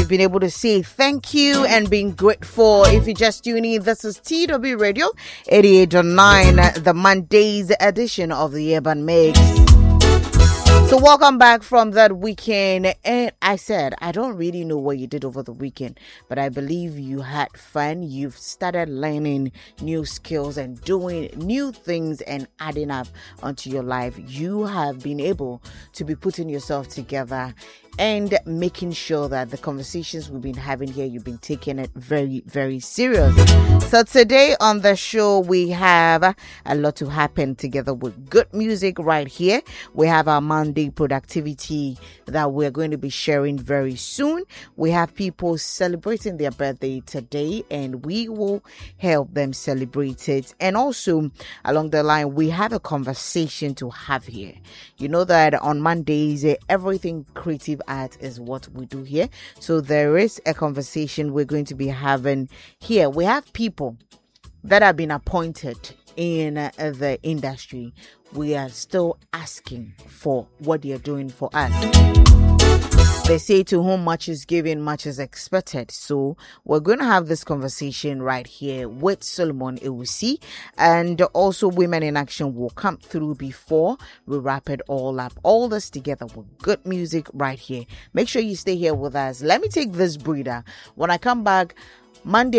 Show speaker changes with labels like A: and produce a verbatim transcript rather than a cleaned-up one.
A: been able to say thank you and being grateful. If you just tune in, this is T W Radio eighty-eight point nine, the Monday's edition of the Urban Mix. So welcome back from that weekend. And I said, I don't really know what you did over the weekend, but I believe you had fun. You've started learning new skills and doing new things and adding up onto your life. You have been able to be putting yourself together and making sure that the conversations we've been having here, you've been taking it very, very serious. So today on the show, we have a lot to happen together with good music right here. We have our Monday productivity that we're going to be sharing very soon. We have people celebrating their birthday today, and we will help them celebrate it. And also along the line, we have a conversation to have here. You know that on Mondays, everything creative art is what we do here. So there is a conversation we're going to be having here. We have people that have been appointed in uh, the industry. We are still asking for what they are doing for us. They say to whom much is given, much is expected. So we're going to have this conversation right here with Solomon Ewusi, and also Women in Action will come through before we wrap it all up. All this together with good music right here. Make sure you stay here with us. Let me take this breather. When I come back, Monday